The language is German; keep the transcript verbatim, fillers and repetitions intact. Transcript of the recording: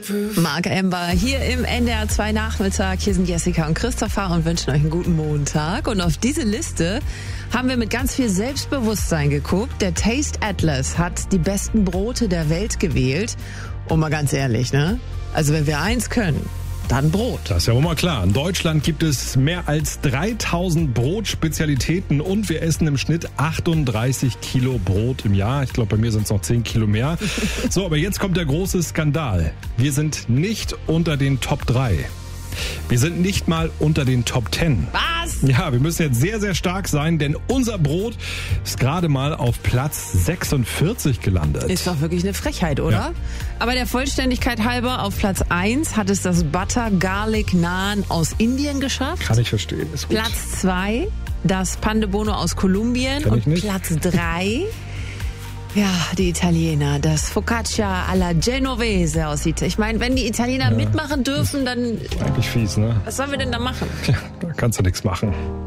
Marc Ember hier im N D R zwei Nachmittag. Hier sind Jessica und Christopher und wünschen euch einen guten Montag. Und auf diese Liste haben wir mit ganz viel Selbstbewusstsein geguckt. Der Taste Atlas hat die besten Brote der Welt gewählt. Und mal ganz ehrlich, ne? Also wenn wir eins können, dann Brot. Das ist ja wohl mal klar. In Deutschland gibt es mehr als dreitausend Brotspezialitäten und wir essen im Schnitt achtunddreißig Kilo Brot im Jahr. Ich glaube, bei mir sind es noch zehn Kilo mehr. So, aber jetzt kommt der große Skandal. Wir sind nicht unter den Top drei. Wir sind nicht mal unter den Top zehn. Was? Ja, wir müssen jetzt sehr, sehr stark sein, denn unser Brot ist gerade mal auf Platz sechsundvierzig gelandet. Ist doch wirklich eine Frechheit, oder? Ja. Aber der Vollständigkeit halber, auf Platz eins hat es das Butter Garlic Naan aus Indien geschafft. Kann ich verstehen, ist gut. Platz zwei das Pan de Bono aus Kolumbien. Kenn ich und nicht. Platz drei ja, die Italiener, das Focaccia alla Genovese aus Italien. Ich meine, wenn die Italiener Ja. mitmachen dürfen, dann Eigentlich fies, ne? was sollen wir denn da machen? Ja, da kannst du nichts machen.